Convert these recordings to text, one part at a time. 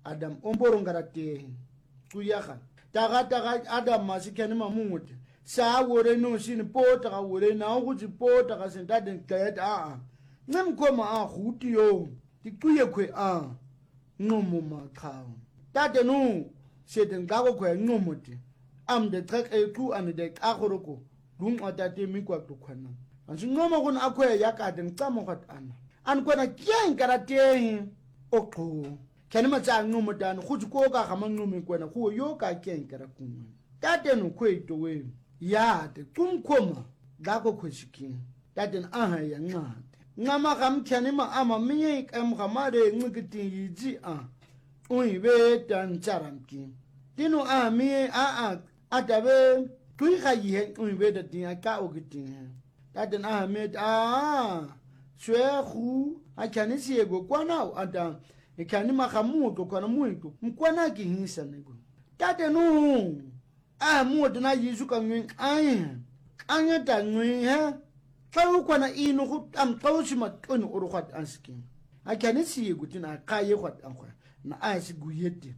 Adam omborongarate kuyaga taga Adam masikani mamute sa wore no sin pota ga wore na go di pota ga senta den tled nem koma huti yo ti kuye kwe nomo makhaw tate no seten ga go kwe nomote am de trek e ku an de agoroko dum atate mi kwa to khwana ansi ngoma gona akwe ya ka den tsamo gat an kona kien karate okho kene matsa ngomo dan go ko ka ga mangomo kwana go yo ka kien kara kunwa tate no kwe to we ya te kumkoma ga go khoshikin tate ya ngate ngama gam kene ma ama mi kam gamare ngikiti yiji uibe tan charamki tinu mi atabe tui ga yi uibe de tin ka ogitin tate Ahmed shwe khu akani siego kwana ata ikani makamuto kwana muito mkwana ki hinsa nego tate no muto na yisu ka ngin anya ta ngin ha tlawu kwana ino go am tawshi matoni oro kwat anskin akani siego tina kaye kwat ankwa na asiguyete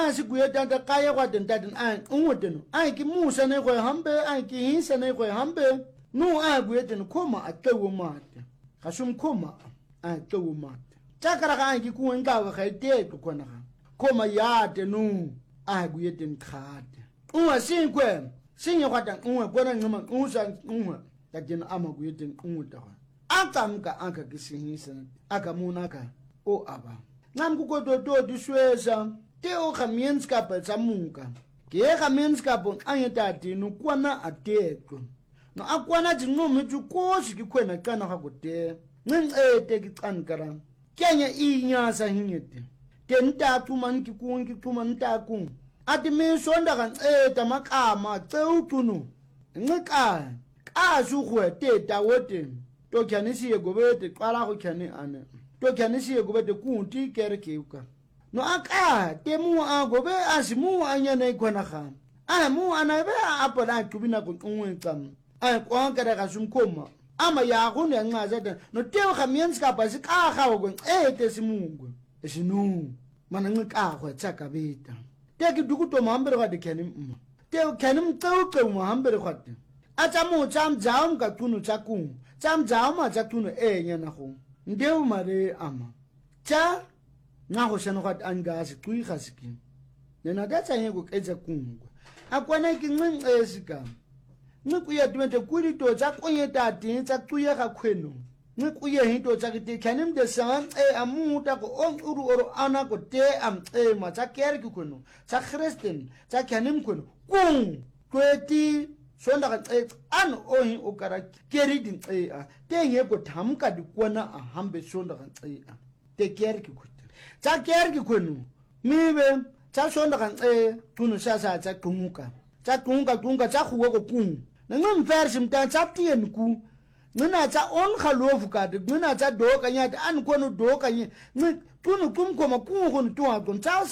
anta kaye kwat tate unwoteno ki musa ne ko hambe ki hinsa ne ko hambe no aguyete no koma atlawu mate kasum koma atlawu mate takara ga ki ku nga ga ite to kona koma yate no aguyete nkhate unwa sinkwe sinye kwata unwa kona ngoma unsa unwa tajena amaguyete unta akamka aka kisihisa akamunaka aba ngam ku do diswesa te o khamienska pa tsamuka ke khamienska bon anyeta tinu kwana atekwe no akwana dinomi tukoshi kikwena kana ga gote ngcete kicandikara kenya inyasa hinyete tentatu man kikungi kumantaku ati misonda kanceta makama ceutuno ngika kasugwe teta wote to kyanisiye gobete qala go kyane ane to kyanisiye gobete kunti kerekeuka no aka temu gobe asimu anyane ikwana kha mu anabe apola kubina ku unwetsam kwankara ga sumkoma ama ya go ne ncaza no teo khamienska ba sika go simungu esinu mana ngika go tsaka beta teki dukuto mahambere ga dikeni teo kenim teuke mahambere ga atsamu tsamjam ka tunu tsaku tsamjama tsatunu nyana go ndeu mare ama tsa ngago seno ga anga se tui ga siki nena datsa yego ketsa kungwa akwana ki nqesika ngikuye tumente kulito tsa konyeta tin tsa tuye ga khweno ngikuye hinto tsa kite khanim de san amuta ko uru oro ana ko te ma tsa ker ki khweno tsa kristen tsa khanim khweno kung kweti sonda ga an ohin okara keri din te nge ko thamka di kona hambe sonda ga te ker ki khwete tsa ker ki khweno mibe tsa sonda ga tunu sasa tsa kumuka tsa tsa khuwa ko kung ngam versim ta chaptien ku ngina cha on khalofu ka de ngina cha do ka nya an ko no do ka ni tunu kum ko ma ku ko to ha kon cha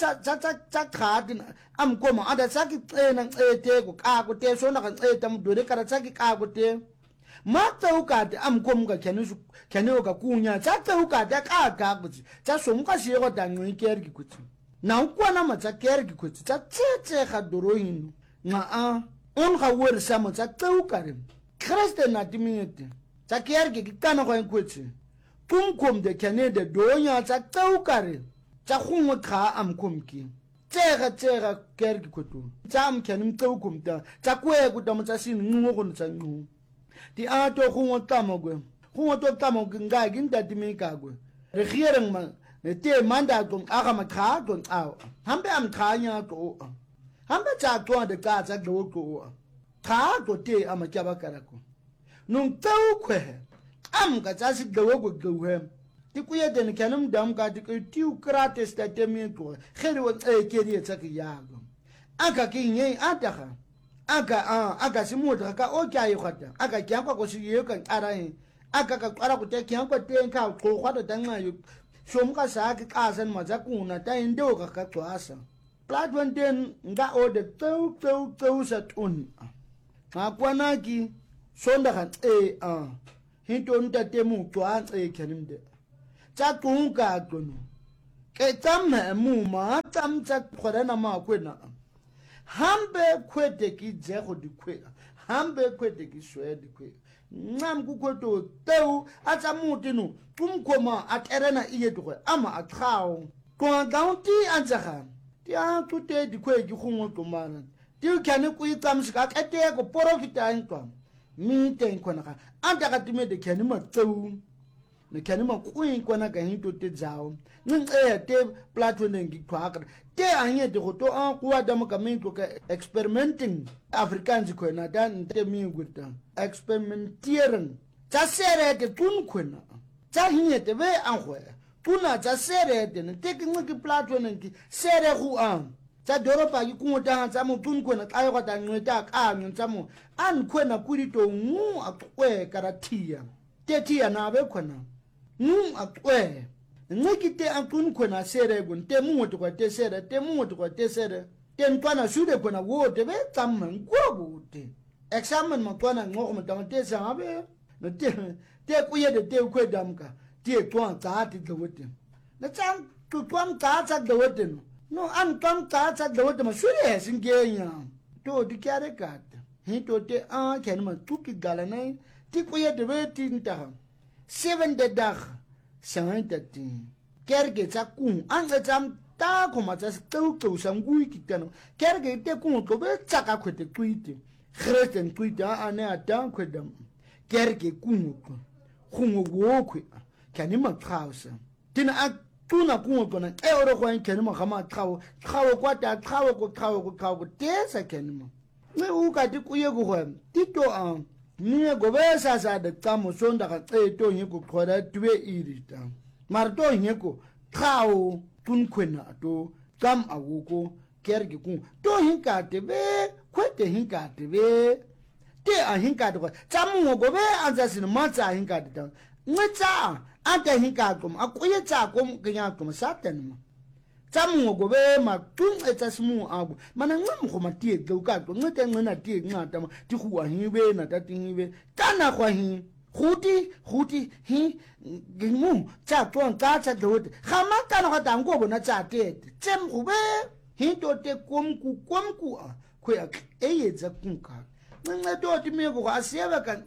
kha din am ko ma ada sa ki na te ko ka ko te so na kan tam do de kara cha ki ka ko te ma ta u ka de am ko mu ka kenu ka ku nya cha ta u ka de ka ku cha so mu ka sie go da ngwi ker ki ku na ku na ma cha ker ki ku cha che ga doro hin nga on ga wer samo tsa tseukarim kriste na dimite tsa kierge ki kana go enkwetse kumkom de kanede donya tsa tseukarim tsa khungwe kha amkomki tsega kerge kotu tsa amkenim tseukum ta tsa kwe ku ta motsa sin ngo go tsa ngo di ato khungwe tamogwe khungwe to tamogwe nga ginda dimika gwe re khiereng ma te manda tong aga makha tong aw hambe am khanya to hambe tsa twa de ka tsa go ka go te amatyaba karako nung tau kwe am ka tsa si go ti kuye den kanum dam ka ti tiu krates ta temi to kheri wa keri tsa ki yago aka ki nye ataka aka si muta ka o kya yi khata aka kya ko si ye kan ara hin aka ka ara ko te kya ko te ka ko khata tanga yu shom ka sa ki ka san ma za kuna ta indo ka twasa platwan den nga o de tau sa tun akwana ki sonda kan hinto nta temu twa kanim de tsa kunka kono ke tsam mu ma tsam tsa khorana ma kwena hambe kwete ki jego di kwe hambe kwete ki shwe di kwe ngam ku kweto teu atsamuti no tumkoma aterena iyedwe ama akhao kwa gaunti anzaga ti a tute di kwe ki khungo tomana ti khane ku itsamsika kete ko porofita ntwa mi ten kona ka anta ka time de khane ma teu ne khane ma ku kona ka hinto te zao te platform ngi kwaka te anye de go to an ku adam ka min ka experimenting africans ko na dan te mi gurta experimenteren ta sere de tun kona ta hinye te be an khwe tuna ta sere de ne te ki platform ngi sere hu an ta doropa ki ku ta tsa mo tun kona ka yo ta ngweta ka nyu tsa mo an kona kuri to ngu akwe karatia te tia na be kona ngu akwe ngikite antun kona sere gun te muto kwa te sere te muto kwa te sere te ntwana shude kona wote be tsamman gwote examen mtwana ngoko mtamate sabe no te kuye de te kwedamka te twan taati dowote na tsam tu twan taata dowote no an twan taata dowote ma shude singenya to dikyare kata hito te an kenma tuki galana ti kuye de be tinta 7 de dag Saint-Étienne. Kerge tsa kun anga tsam ta koma tsa tau sangui kitano. Kerge te kun to be tsaka kwete kwite. Christen kwite ane atan kwedam. Kerge kun ko. Kun wo kwe. Kani ma trausa. Tina atuna kun ko na euro ko kani ma kama trau. Trau ko ta trau ko te sa kani ma. Ne u ka ti kuye ko ho. Tito an Nye gobesa sa de tamo sonda ka to nye ko khora twe irita marto nye ko khao tun kwena to kam awuko kerge ku to hinka te be kwete hinka te be te a hinka to tsamu gobe anzasin matsa hinka te ta ngitsa anta hinka kom akuye tsa kom kenya kom satan tsamu gobe ma tun etsasimu abu mana ngam go matie ke ka to ngete ngena tie ngata ma ti huwa hibe na tatingibe kana kwa hi khuti hi gimu tsa ton ka tsa dot khama kana ga dango bona tsa tete tsem gobe hi to te komku a khoya eyetsa kunka nne to ti me go asieba ka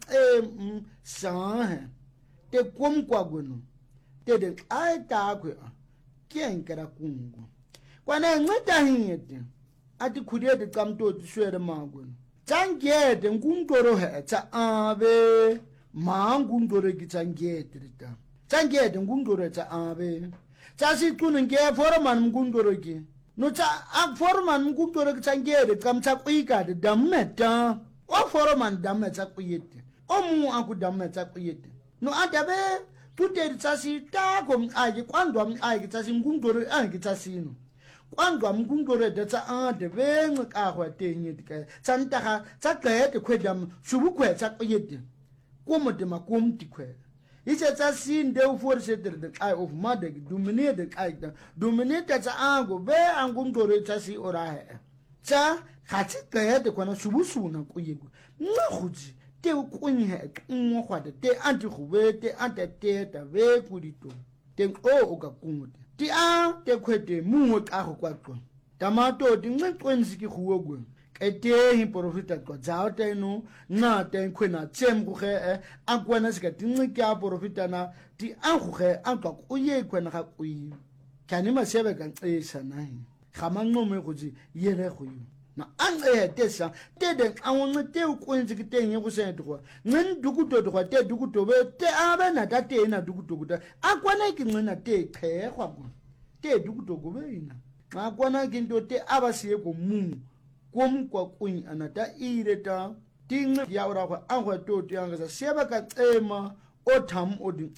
sa te komku agono te de ai ta kwa kien kara kungu kwana ngeta hinyete ati khudete kamto tshwere magun tsangete ngundoro he tsa abe mangundoro ki tsangete rita tsangete ngundoro tsa abe tsa si tunu nge forman ngundoro ki no tsa a forman ngundoro ki tsangete kamtsa kuika de dameta o forman dameta kuyete o mu aku dameta kuyete no adabe Tute tsasi ta kom aji kwandwa aji tsasi ngundore aji tsasino kwandwa ngundore de tsa de beng ka hwa tenye dika tsanta ga tsa tlete kwedam shubu kwe tsa kuyede komo de makom tikwe ise tsasi nde u forse de eye of mother dominate de eye dominate tsa ango be angundore tsasi ora he tsa khati tlete kwana shubu suna kuyego ngahuji te kunye nngwe gwade te anti gobe te ante te ta be kudito te o ka kungote ti a te kwete mungwe ka go kwatwa tamato di ngqwenzi ki gogwe ete hi profita kwa zao te no na te kwena tsem go ge a kwana se ka tinqi ka profita na ti a go ge a ka kuye kwena ga kuyi kani ma sebe ka ntsesa nai gamanqome go ji yere go yo na anga tesa tede awon te ukwenzi kitenye kusentwa ngin dukuto to te dukuto be te abe na tate na dukuto kuta akwana kinqina te khekwa te dukuto go beina akwana kinto te abasiye ko mu komkwa kunyi anata ireta tinga ya ora kwa angwa to te anga sa seba ka tsema otham odi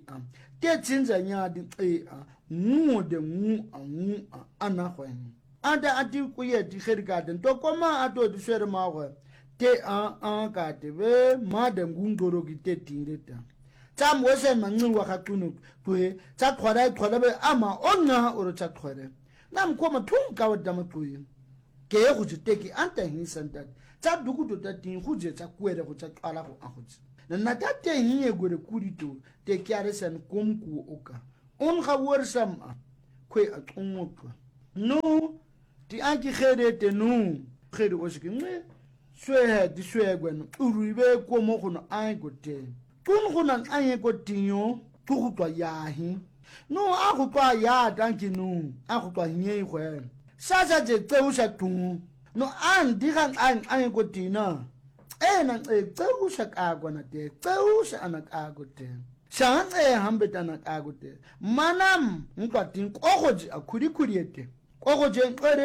te tsinza nya di mu de mu anahwen anda ati kuye di khergaden to koma ato di shere mago te ka te be madam ngundoro ki te tireta tsam wesen manqwa ka tunu tuhe tsa khwara be ama onna oro tsa khwara nam koma thung ka wadama tuye ke go teki anta hin santa tsa duku to ta tin go je tsa kwere go tsa tsala go agotse na ta te hinye gore kurito te kyare san komku oka on ga worsam kwe a tungutwa no ti anki khere te no khere o sike nge swe di swe gwen uribe ko mo gono ai go te kun gona ai go tinyo ku go yahi no a go twa ya tanki no a go twa nye gwe sasa je tseusha tu no an digang an go tina na tseusha ka gwana te tseusha anakago te shange hambe tanakago te manam nkwatin kogoji akuri ete kogoje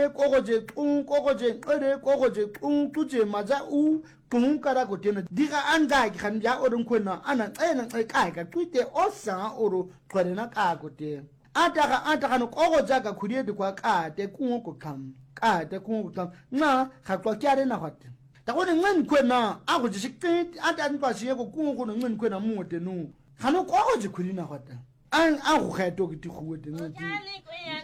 kogoje tuje maza u kara go tena diga anga ki kan ya orun kwena ana kai ka twite osa oro kwarena ka go te ata no kogoja ka kuri ete kwa ka te kungo kam na ka kwa kyare na hote takone ngwen kwena ako jisikte ata npasi yeko kungo no ngwen kwena muote no kano kogoje kuri na hote an ako khaito ki tikhuwe te ngati